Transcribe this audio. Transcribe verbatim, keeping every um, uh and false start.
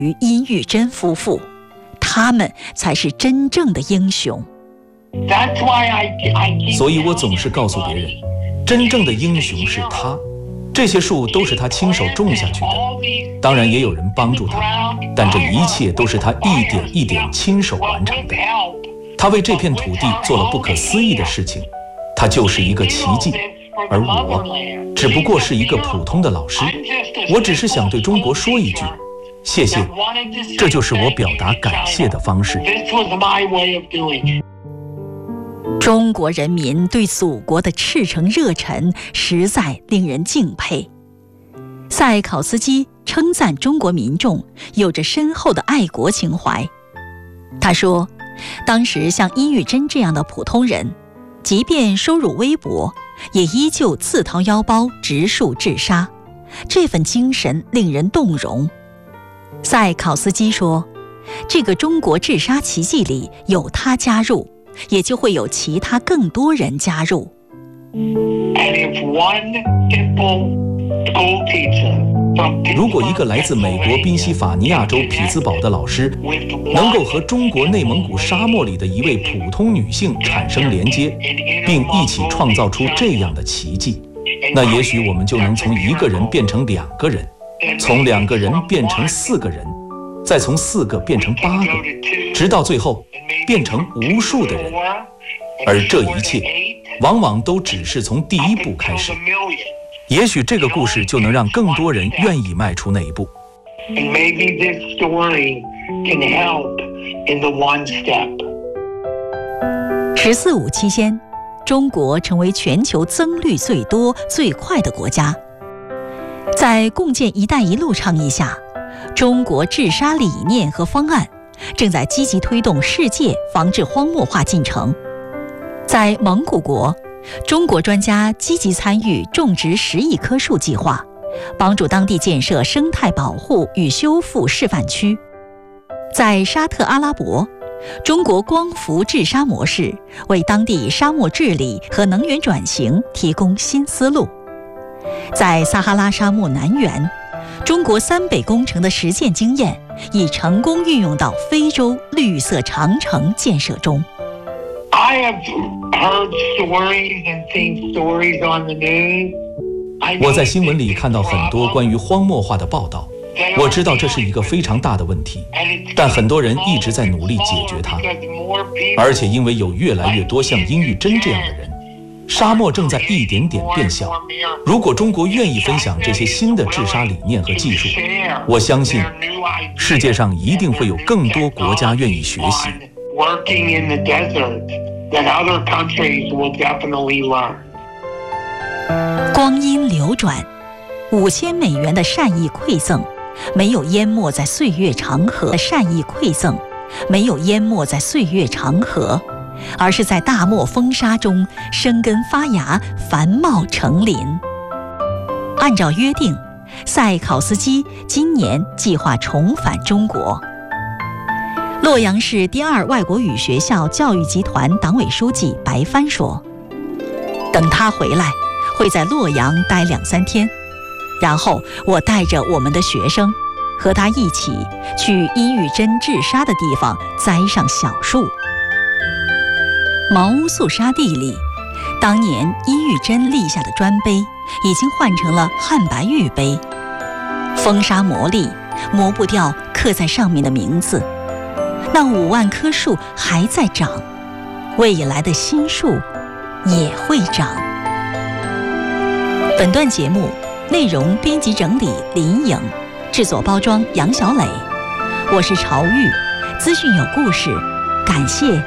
于殷玉珍夫妇，他们才是真正的英雄。 所以我总是告诉别人，真正的英雄是他，这些树都是他亲手种下去的，当然也有人帮助他，但这一切都是他一点一点亲手完成的。他为这片土地做了不可思议的事情，他就是一个奇迹，而我只不过是一个普通的老师。我只是想对中国说一句谢谢，这就是我表达感谢的方式。 中国人民对祖国的赤诚热忱实在令人敬佩。塞考斯基称赞中国民众有着深厚的爱国情怀。他说，当时像殷玉珍这样的普通人，即便收入微薄，也依旧自掏腰包植树治沙，这份精神令人动容。塞考斯基说，这个中国治沙奇迹里有他加入，也就会有其他更多人加入。 如果一个来自美国宾夕法尼亚州匹兹堡的老师能够和中国内蒙古沙漠里的一位普通女性产生连接，并一起创造出这样的奇迹，那也许我们就能从一个人变成两个人，从两个人变成四个人，再从四个变成八个，直到最后变成无数的人。而这一切往往都只是从第一步开始，也许这个故事就能让更多人愿意迈出那一步。 十四五期间，中国成为全球增绿最多、最快的国家。在共建“一带一路”倡议下，中国治沙理念和方案正在积极推动世界防治荒漠化进程。在蒙古国，中国专家积极参与种植十亿棵树计划，帮助当地建设生态保护与修复示范区。在沙特阿拉伯，中国光伏治沙模式为当地沙漠治理和能源转型提供新思路。在撒哈拉沙漠南缘，中国三北工程的实践经验已成功运用到非洲绿色长城建设中。 我在新闻里看到很多关于荒漠化的报道，我知道这是一个非常大的问题，但很多人一直在努力解决它。而且因为有越来越多像殷玉珍这样的人，沙漠正在一点点变小。如果中国愿意分享这些新的治沙理念和技术，我相信世界上一定会有更多国家愿意学习。 光阴流转，五千美元的善意馈赠，没有淹没在岁月长河的善意馈赠，没有淹没在岁月长河，而是在大漠风沙中生根发芽，繁茂成林。按照约定，塞考斯基今年计划重返中国。洛阳市第二外国语学校教育集团党委书记白帆说，等他回来会在洛阳待两三天，然后我带着我们的学生和他一起去殷玉珍治沙的地方栽上小树。茅屋肃沙地里，当年殷玉珍立下的砖碑已经换成了汉白玉碑，风沙磨砺，磨不掉刻在上面的名字。那五万棵树还在长，未来的新树也会长。本段节目内容编辑整理林颖，制作包装杨小磊，我是朝玉，资讯有故事，感谢